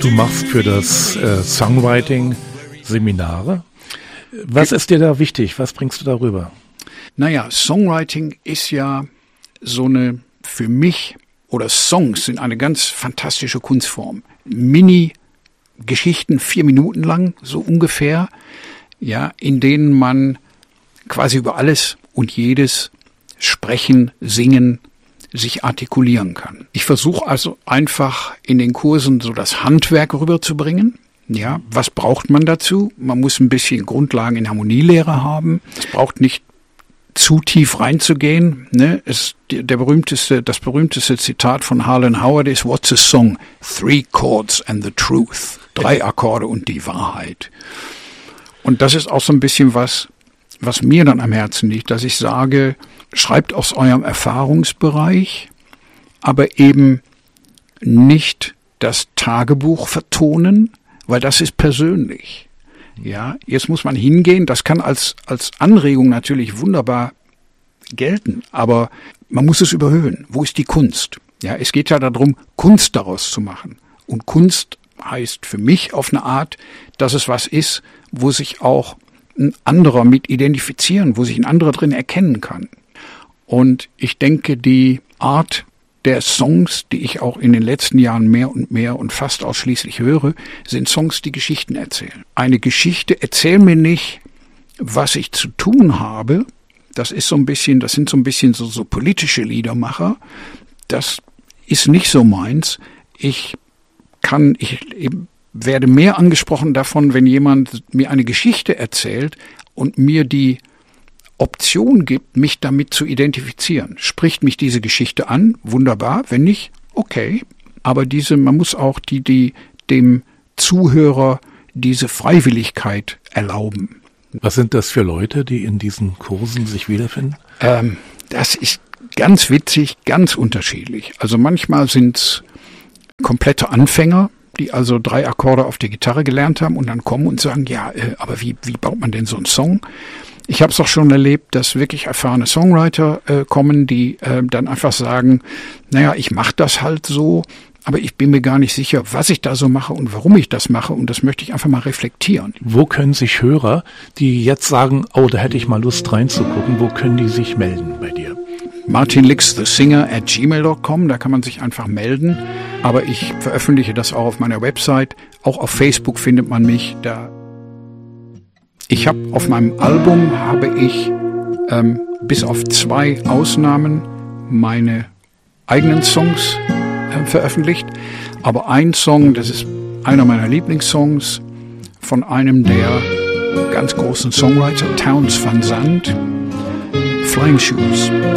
Du machst für das Songwriting Seminare. Was ist dir da wichtig? Was bringst du darüber? Naja, Songwriting ist ja so eine, für mich, oder Songs sind eine ganz fantastische Kunstform. Mini-Geschichten, 4 Minuten lang, so ungefähr, ja, in denen man quasi über alles und jedes sprechen, singen, sich artikulieren kann. Ich versuche also einfach in den Kursen so das Handwerk rüberzubringen. Ja, was braucht man dazu? Man muss ein bisschen Grundlagen in Harmonielehre haben. Es braucht nicht zu tief reinzugehen. Ne? Das berühmteste Zitat von Harlan Howard ist: What's a song? 3 chords and the truth. 3 Akkorde und die Wahrheit. Und das ist auch so ein bisschen was mir dann am Herzen liegt, dass ich sage, schreibt aus eurem Erfahrungsbereich, aber eben nicht das Tagebuch vertonen, weil das ist persönlich. Ja, jetzt muss man hingehen, das kann als Anregung natürlich wunderbar gelten, aber man muss es überhöhen. Wo ist die Kunst? Ja, es geht ja darum, Kunst daraus zu machen. Und Kunst heißt für mich auf eine Art, dass es was ist, wo sich auch ein anderer mit identifizieren, wo sich ein anderer drin erkennen kann. Und ich denke, die Art der Songs, die ich auch in den letzten Jahren mehr und fast ausschließlich höre, sind Songs, die Geschichten erzählen. Eine Geschichte, erzähl mir nicht, was ich zu tun habe. Das sind so ein bisschen so politische Liedermacher. Das ist nicht so meins. Ich werde mehr angesprochen davon, wenn jemand mir eine Geschichte erzählt und mir die Option gibt, mich damit zu identifizieren. Spricht mich diese Geschichte an? Wunderbar. Wenn nicht, okay. Aber man muss auch dem Zuhörer diese Freiwilligkeit erlauben. Was sind das für Leute, die in diesen Kursen sich wiederfinden? Das ist ganz witzig, ganz unterschiedlich. Also manchmal sind's komplette Anfänger, die also 3 Akkorde auf der Gitarre gelernt haben und dann kommen und sagen, ja, aber wie baut man denn so einen Song? Ich habe es auch schon erlebt, dass wirklich erfahrene Songwriter kommen, die dann einfach sagen, naja, ich mache das halt so, aber ich bin mir gar nicht sicher, was ich da so mache und warum ich das mache, und das möchte ich einfach mal reflektieren. Wo können sich Hörer, die jetzt sagen, oh, da hätte ich mal Lust reinzugucken, wo können die sich melden bei dir? martinlixthesinger@gmail.com, da kann man sich einfach melden. Aber ich veröffentliche das auch auf meiner Website. Auch auf Facebook findet man mich da. Ich habe auf meinem Album bis auf 2 Ausnahmen meine eigenen Songs veröffentlicht. Aber ein Song, das ist einer meiner Lieblingssongs von einem der ganz großen Songwriter, Townes Van Zandt, Flying Shoes.